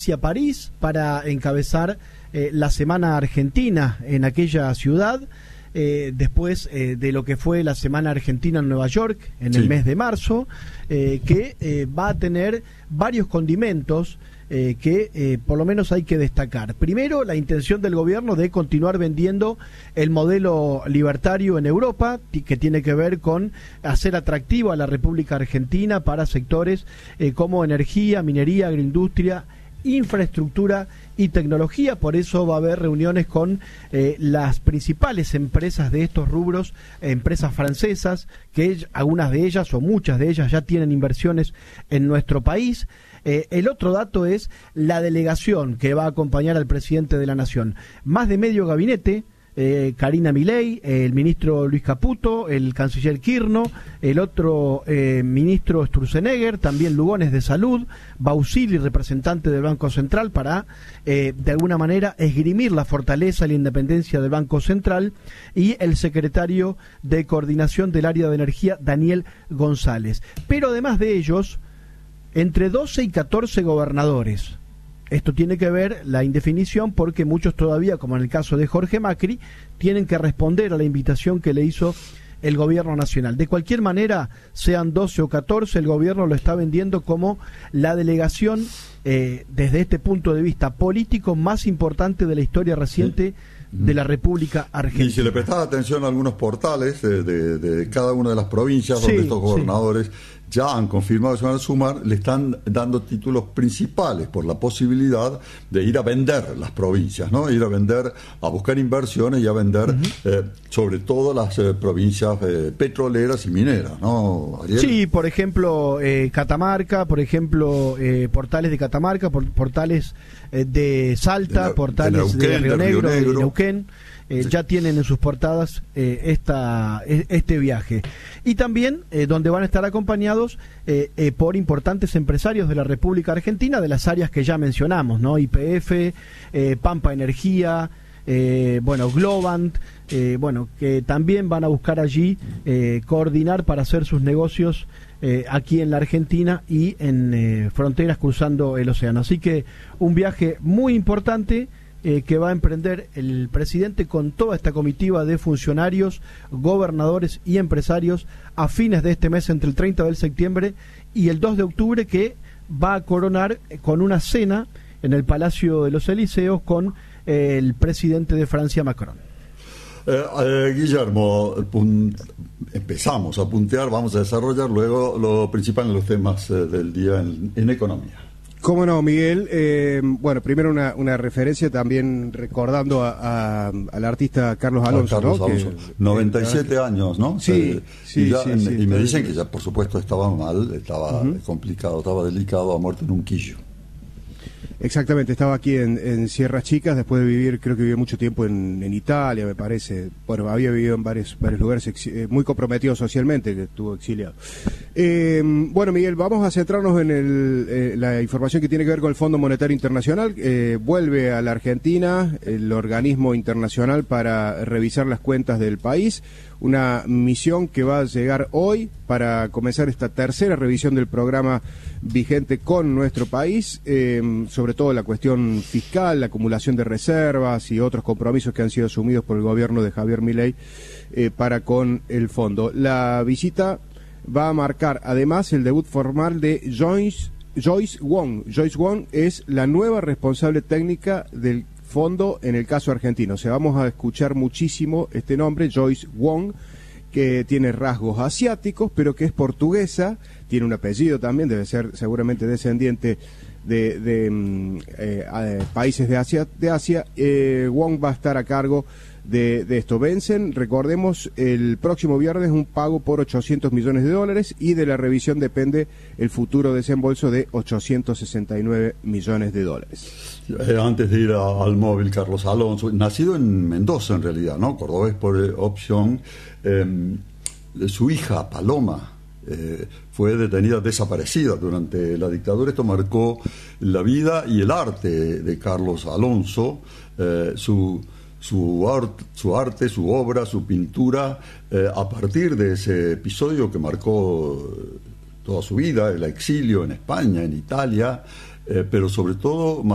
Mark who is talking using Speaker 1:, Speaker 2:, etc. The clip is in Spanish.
Speaker 1: hacia París para encabezar la Semana Argentina en aquella ciudad, después de lo que fue la Semana Argentina en Nueva York en el mes de marzo, que va a tener varios condimentos que por lo menos hay que destacar. Primero, la intención del gobierno de continuar vendiendo el modelo libertario en Europa, que tiene que ver con hacer atractivo a la República Argentina para sectores como energía, minería, agroindustria, infraestructura y tecnología. Por eso va a haber reuniones con las principales empresas de estos rubros, empresas francesas, que algunas de ellas o muchas de ellas ya tienen inversiones en nuestro país. El otro dato es la delegación que va a acompañar al presidente de la Nación. Más de medio gabinete, Karina Milei, el ministro Luis Caputo, el canciller Kirchner, el otro ministro Sturzenegger, también Lugones de Salud, Bausili, representante del Banco Central, para de alguna manera esgrimir la fortaleza y la independencia del Banco Central, y el secretario de Coordinación del Área de Energía, Daniel González. Pero además de ellos, entre 12 y 14 gobernadores. Esto tiene que ver la indefinición porque muchos todavía, como en el caso de Jorge Macri, tienen que responder a la invitación que le hizo el gobierno nacional. De cualquier manera, sean 12 o 14, el gobierno lo está vendiendo como la delegación, desde este punto de vista político, más importante de la historia reciente de la República Argentina.
Speaker 2: Y si le prestaba atención a algunos portales de cada una de las provincias donde estos gobernadores ya han confirmado que se van a sumar, le están dando títulos principales por la posibilidad de ir a vender las provincias, ¿no? Ir a vender, a buscar inversiones y a vender sobre todo las provincias petroleras y mineras, ¿no, Ariel? Sí,
Speaker 1: por ejemplo, Catamarca, por ejemplo, portales de Catamarca, portales de Salta, portales de Río Negro, de Neuquén. Ya tienen en sus portadas este viaje. Y también donde van a estar acompañados por importantes empresarios de la República Argentina, de las áreas que ya mencionamos, ¿no? YPF, Pampa Energía, Globant, que también van a buscar allí coordinar para hacer sus negocios aquí en la Argentina y en fronteras cruzando el océano. Así que un viaje muy importante que va a emprender el presidente con toda esta comitiva de funcionarios, gobernadores y empresarios a fines de este mes, entre el 30 de septiembre y el 2 de octubre, que va a coronar con una cena en el Palacio de los Elíseos con el presidente de Francia, Macron.
Speaker 2: Guillermo, empezamos a puntear, vamos a desarrollar luego lo principal en los temas del día en economía.
Speaker 3: Cómo no, Miguel. Primero una referencia también recordando al artista Carlos Alonso,
Speaker 2: Carlos Alonso, 97 años, ¿no?
Speaker 3: Sí,
Speaker 2: y me dicen que ya, por supuesto, estaba mal, estaba complicado, estaba delicado, ha muerto en un quillo.
Speaker 3: Exactamente, estaba aquí en Sierras Chicas, después de vivir, creo que vivió mucho tiempo en Italia, me parece. Bueno, había vivido en varios lugares, muy comprometido socialmente, que estuvo exiliado. Miguel, vamos a centrarnos en la información que tiene que ver con el Fondo Monetario Internacional. Vuelve a la Argentina el organismo internacional para revisar las cuentas del país. Una misión que va a llegar hoy para comenzar esta tercera revisión del programa vigente con nuestro país, sobre todo la cuestión fiscal, la acumulación de reservas y otros compromisos que han sido asumidos por el gobierno de Javier Milei para con el fondo. La visita va a marcar además el debut formal de Joyce Wong. Joyce Wong es la nueva responsable técnica del fondo en el caso argentino. O sea, vamos a escuchar muchísimo este nombre, Joyce Wong, que tiene rasgos asiáticos, pero que es portuguesa, tiene un apellido también, debe ser seguramente descendiente de países de Asia. Wong va a estar a cargo de esto. Vencen, recordemos, el próximo viernes un pago por $800 millones y de la revisión depende el futuro desembolso de $869 millones.
Speaker 2: Antes de ir al móvil, Carlos Alonso, nacido en Mendoza en realidad, ¿no? Cordobés por opción, su hija Paloma fue detenida, desaparecida durante la dictadura. Esto marcó la vida y el arte de Carlos Alonso, su arte, su obra, su pintura, a partir de ese episodio que marcó toda su vida, el exilio en España, en Italia, pero sobre todo